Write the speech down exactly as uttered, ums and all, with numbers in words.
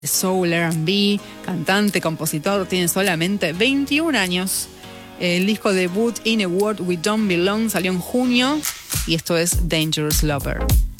soul R and B, cantante, compositor, tiene solamente veintiún años. El disco debut In a World We Don't Belong salió en junio y esto es Dangerous Lover.